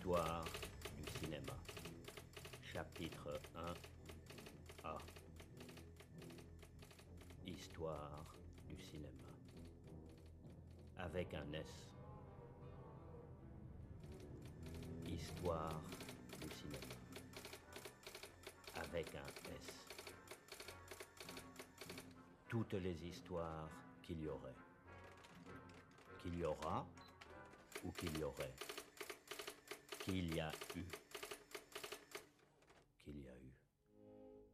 Histoire du cinéma. Chapitre 1 A. Histoire du cinéma. Avec un S. Histoire du cinéma. Avec un S. Toutes les histoires qu'il y aurait. Qu'il y aura ou qu'il y aurait. Qu'il y a eu.